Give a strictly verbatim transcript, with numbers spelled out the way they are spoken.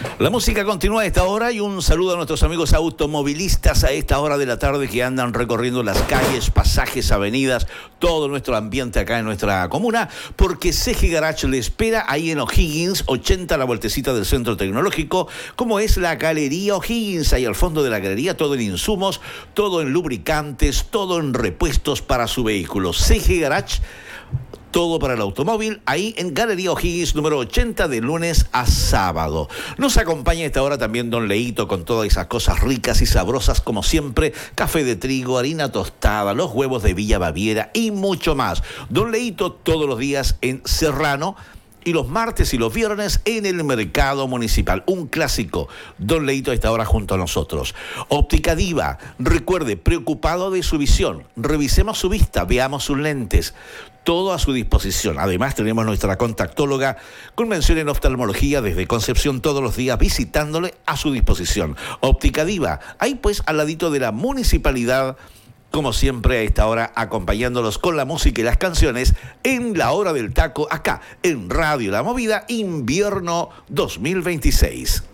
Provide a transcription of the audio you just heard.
La música continúa a esta hora y un saludo a nuestros amigos automovilistas a esta hora de la tarde que andan recorriendo las calles, pasajes, avenidas, todo nuestro ambiente acá en nuestra comuna, porque C G Garage le espera ahí en O'Higgins, ochenta a la vueltecita del Centro Tecnológico, como es la Galería O'Higgins, ahí al fondo de la galería, todo en insumos, todo en lubricantes, todo en repuestos para su vehículo. C G Garage, todo para el automóvil, ahí en Galería O'Higgins, número ochenta, de lunes a sábado. Nos acompaña a esta hora también don Leito con todas esas cosas ricas y sabrosas como siempre, café de trigo, harina tostada, los huevos de Villa Baviera y mucho más. Don Leito todos los días en Serrano y los martes y los viernes en el Mercado Municipal. Un clásico. Don Leito a esta hora junto a nosotros. Óptica Diva. Recuerde, preocupado de su visión. Revisemos su vista, veamos sus lentes. Todo a su disposición. Además, tenemos nuestra contactóloga con mención en oftalmología desde Concepción todos los días visitándole a su disposición. Óptica Diva. Ahí pues al ladito de la municipalidad, como siempre a esta hora, acompañándolos con la música y las canciones en la hora del taco, acá en Radio La Movida, invierno dos mil veintiséis.